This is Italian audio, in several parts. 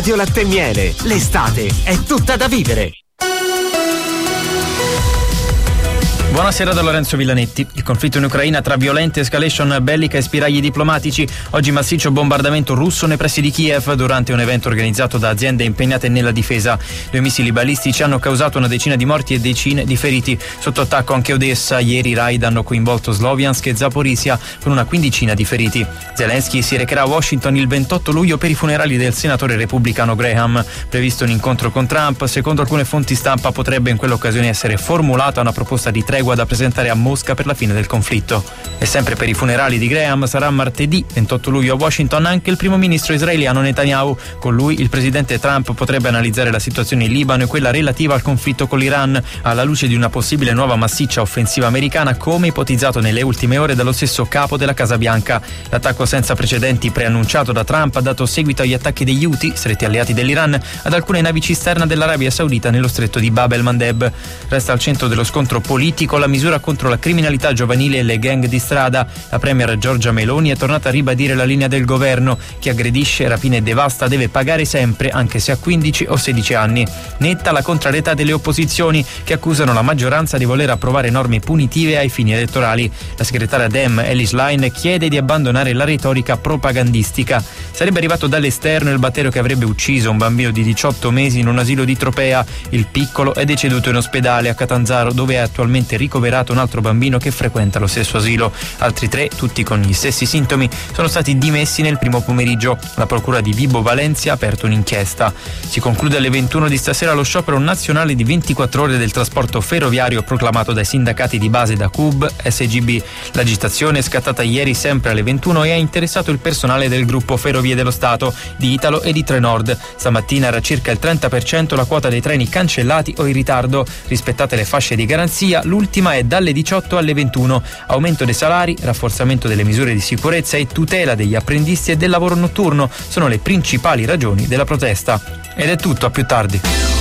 Radio Latte e Miele, l'estate è tutta da vivere. Buonasera da Lorenzo Villanetti. Il conflitto in Ucraina tra violente escalation bellica e spiragli diplomatici. Oggi massiccio bombardamento russo nei pressi di Kiev durante un evento organizzato da aziende impegnate nella difesa. 2 missili balistici hanno causato una decina di morti e decine di feriti. Sotto attacco anche Odessa. Ieri i raid hanno coinvolto Sloviansk e Zaporizhia con una quindicina di feriti. Zelensky si recherà a Washington il 28 luglio per i funerali del senatore repubblicano Graham. Previsto un incontro con Trump, secondo alcune fonti stampa potrebbe in quell'occasione essere formulata una proposta di tregua da presentare a Mosca per la fine del conflitto. E sempre per i funerali di Graham sarà martedì 28 luglio a Washington anche il primo ministro israeliano Netanyahu. Con lui il presidente Trump potrebbe analizzare la situazione in Libano e quella relativa al conflitto con l'Iran, alla luce di una possibile nuova massiccia offensiva americana, come ipotizzato nelle ultime ore dallo stesso capo della Casa Bianca. L'attacco senza precedenti preannunciato da Trump ha dato seguito agli attacchi degli Houthi, stretti alleati dell'Iran, ad alcune navi cisterna dell'Arabia Saudita nello stretto di Bab el-Mandeb. Resta al centro dello scontro politico la misura contro la criminalità giovanile e le gang di strada. La premier Giorgia Meloni è tornata a ribadire la linea del governo: chi aggredisce, rapina e devasta deve pagare sempre, anche se ha 15 o 16 anni. Netta la contrarietà delle opposizioni, che accusano la maggioranza di voler approvare norme punitive ai fini elettorali. La segretaria Dem, Ellis Line, chiede di abbandonare la retorica propagandistica. Sarebbe arrivato dall'esterno il batterio che avrebbe ucciso un bambino di 18 mesi in un asilo di Tropea. Il piccolo è deceduto in ospedale a Catanzaro, dove è attualmente ricoverato un altro bambino che frequenta lo stesso asilo. Altri 3, tutti con gli stessi sintomi, sono stati dimessi nel primo pomeriggio. La procura di Vibo Valentia ha aperto un'inchiesta. Si conclude alle 21 di stasera lo sciopero nazionale di 24 ore del trasporto ferroviario proclamato dai sindacati di base da CUB, SGB. L'agitazione è scattata ieri sempre alle 21 e ha interessato il personale del gruppo Ferrovie dello Stato, di Italo e di Trenord. Stamattina era circa il 30% la quota dei treni cancellati o in ritardo. Rispettate le fasce di garanzia, l'ultima è dalle 18 alle 21. Aumento dei salari, rafforzamento delle misure di sicurezza e tutela degli apprendisti e del lavoro notturno sono le principali ragioni della protesta. Ed è tutto, a più tardi.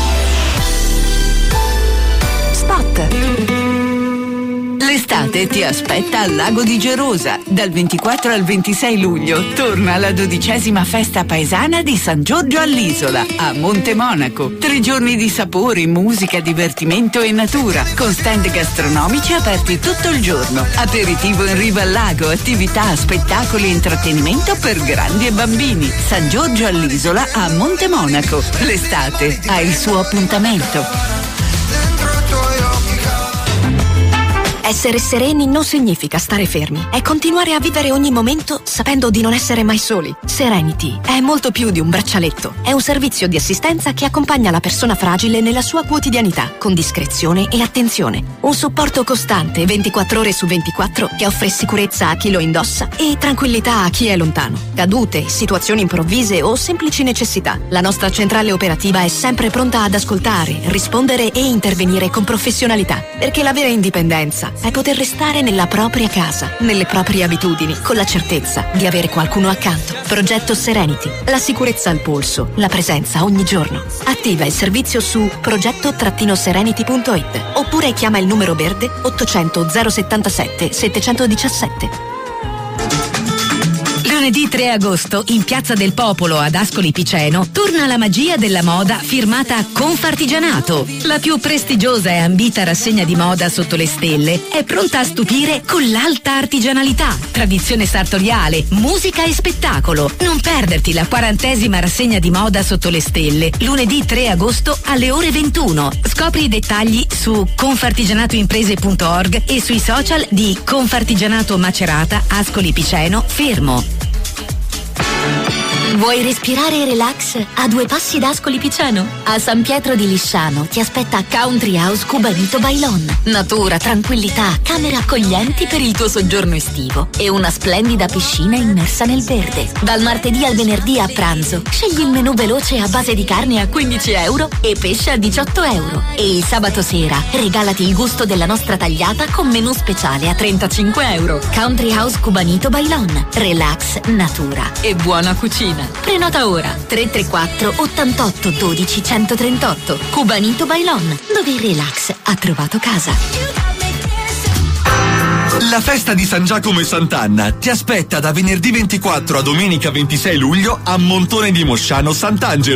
Spot. L'estate ti aspetta al Lago di Gerosa. Dal 24 al 26 luglio torna la 12ª festa paesana di San Giorgio all'Isola, a Monte Monaco. 3 giorni di sapori, musica, divertimento e natura, con stand gastronomici aperti tutto il giorno. Aperitivo in riva al lago, attività, spettacoli e intrattenimento per grandi e bambini. San Giorgio all'Isola a Monte Monaco. L'estate ha il suo appuntamento. Essere sereni non significa stare fermi, è continuare a vivere ogni momento sapendo di non essere mai soli. Serenity è molto più di un braccialetto, è un servizio di assistenza che accompagna la persona fragile nella sua quotidianità, con discrezione e attenzione. Un supporto costante 24 ore su 24 che offre sicurezza a chi lo indossa e tranquillità a chi è lontano. Cadute, situazioni improvvise o semplici necessità. La nostra centrale operativa è sempre pronta ad ascoltare, rispondere e intervenire con professionalità, perché la vera indipendenza è poter restare nella propria casa, nelle proprie abitudini, con la certezza di avere qualcuno accanto. Progetto Serenity, la sicurezza al polso, la presenza ogni giorno. Attiva il servizio su progetto-serenity.it oppure chiama il numero verde 800 077 717. Lunedì 3 agosto, in Piazza del Popolo ad Ascoli Piceno, torna la magia della moda firmata Confartigianato. La più prestigiosa e ambita rassegna di moda sotto le stelle è pronta a stupire con l'alta artigianalità, tradizione sartoriale, musica e spettacolo. Non perderti la 40ª rassegna di moda sotto le stelle, lunedì 3 agosto alle ore 21. Scopri i dettagli su confartigianatoimprese.org e sui social di Confartigianato Macerata, Ascoli Piceno, Fermo. Vuoi respirare e relax a 2 passi da Ascoli Piceno? A San Pietro di Lisciano ti aspetta Country House Cubanito Bailon. Natura, tranquillità, camere accoglienti per il tuo soggiorno estivo e una splendida piscina immersa nel verde. Dal martedì al venerdì a pranzo scegli il menù veloce a base di carne a 15 euro e pesce a 18 euro. E il sabato sera regalati il gusto della nostra tagliata con menù speciale a 35 euro. Country House Cubanito Bailon. Relax, natura e buona cucina. Prenota ora 334 88 12 138. Cubanito Bailon, dove il relax ha trovato casa. La festa di San Giacomo e Sant'Anna ti aspetta da venerdì 24 a domenica 26 luglio a Montone di Mosciano Sant'Angelo.